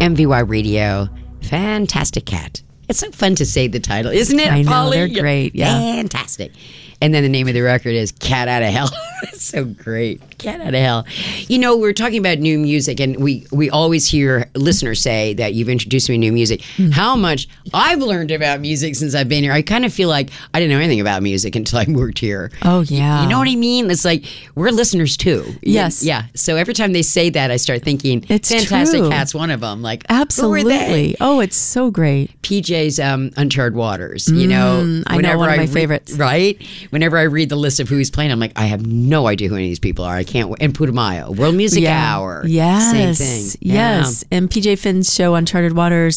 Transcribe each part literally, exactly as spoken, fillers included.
M V Y Radio, Fantastic Cat. It's so fun to say the title, isn't it, I know, Polly? they're great, yeah. Fantastic. And then the name of the record is Cat Out of Hell. It's so great. Cat Out of Hell. You know, we're talking about new music, and we, we always hear listeners say that you've introduced me to new music. Mm. How much I've learned about music since I've been here. I kind of feel like I didn't know anything about music until I moved here. Oh, yeah. You, you know what I mean? It's like, we're listeners too. Yes. Yeah. So every time they say that, I start thinking, it's Fantastic true. Cat's one of them. Like, absolutely. Who were they? Oh, it's so great. P J's um, Uncharted Waters. You know, mm, I know one of my I re- favorites. Right? Whenever I read the list of who he's playing, I'm like, I have no idea who any of these people are. I can't. W- and Putumayo, World Music yeah. Hour. Yes. Same thing. Yes. Yeah. And P J Finn's show, Uncharted Waters,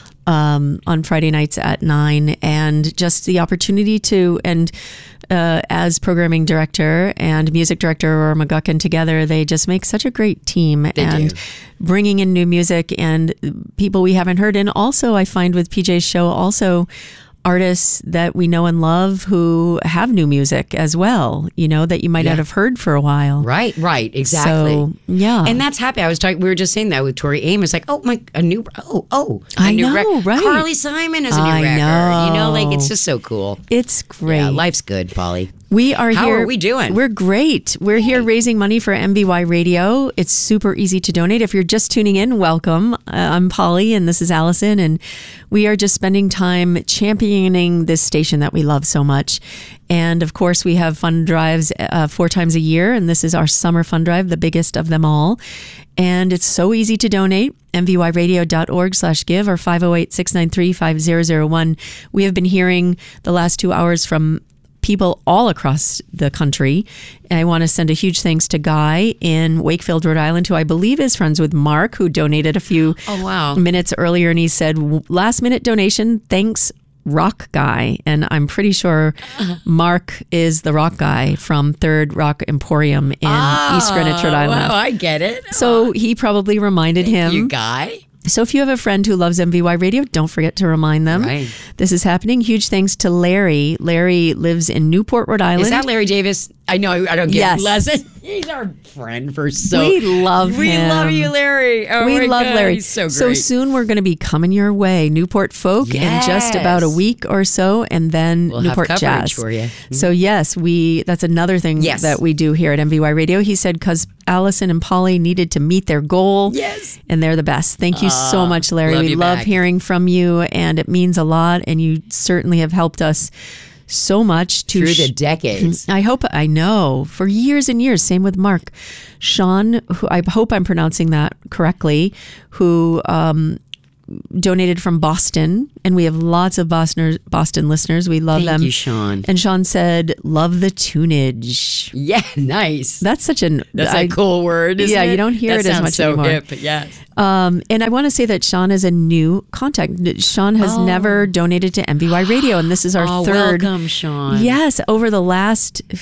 um, on Friday nights at nine, and just the opportunity to and. Uh, as programming director and music director Aurora McGuckin together, they just make such a great team. They and do. Bringing in new music and people we haven't heard. And also, I find with P J's show, also artists that we know and love who have new music as well, you know, that you might Yeah. not have heard for a while. Right, right, exactly. So, yeah. And that's happy. I was talking, we were just saying that with Tori Amos, like, oh, my, a new, oh, oh, a I new know, record. right. Carly Simon has a new I record. know. You know, like, it's just so cool. It's great. Yeah, life's good, Polly. We are How here. are we doing? We're great. We're here raising money for M V Y Radio. It's super easy to donate. If you're just tuning in, welcome. Uh, I'm Polly and this is Allison, and we are just spending time championing this station that we love so much. And of course, we have fund drives uh, four times a year, and this is our summer fund drive, the biggest of them all. And it's so easy to donate. M V Y radio dot org slash give or five oh eight, six nine three, five zero zero one. We have been hearing the last two hours from people all across the country. And I want to send a huge thanks to Guy in Wakefield, Rhode Island, who I believe is friends with Mark, who donated a few oh, wow. minutes earlier. And he said, last minute donation, thanks, Rock Guy. And I'm pretty sure Mark is the rock guy from Third Rock Emporium in oh, East Greenwich, Rhode Island. Wow, I get it. So he probably reminded Thank him. you, Guy. So if you have a friend who loves M V Y Radio, don't forget to remind them. Right. This is happening. Huge thanks to Larry. Larry lives in Newport, Rhode Island. Is that Larry Davis? I know I don't get yes. lesson. He's our friend for so. We love we him. We love you, Larry. Oh we my love God, Larry. He's so great. So soon we're going to be coming your way, Newport Folk, yes. in just about a week or so, and then we'll Newport have Jazz. for you. Mm-hmm. So yes, we. That's another thing yes. that we do here at M V Y Radio. He said because Allison and Polly needed to meet their goal. Yes, and they're the best. Thank you uh, so much, Larry. Love we love back. hearing from you, and it means a lot. And you certainly have helped us so much to through sh- the decades. I hope I know for years and years. Same with Mark, Sean, who I hope I'm pronouncing that correctly, who um, donated from Boston, and we have lots of Boston Boston listeners. We love Thank them. you, Sean. And Sean said, "Love the tunage." Yeah, nice. That's such an that's I, a cool word. Isn't yeah, it? you don't hear that it as much so anymore. Hip, yes. Um, and I want to say that Sean is a new contact. Sean has oh. never donated to M V Y Radio, and this is our oh, third. Welcome, Sean. Yes, over the last